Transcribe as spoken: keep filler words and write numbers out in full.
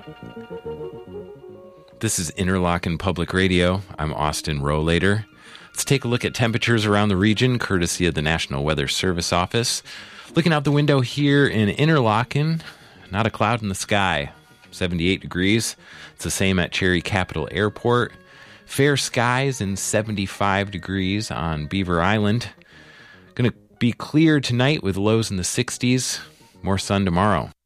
This is Interlochen Public Radio. I'm Austin Rohlater. Let's take a look at temperatures around the region, courtesy of the National Weather Service Office. Looking out the window here in Interlochen, not a cloud in the sky. seventy-eight degrees. It's the same at Cherry Capital Airport. Fair skies and seventy-five degrees on Beaver Island. Going to be clear tonight with lows in the sixties. More sun tomorrow.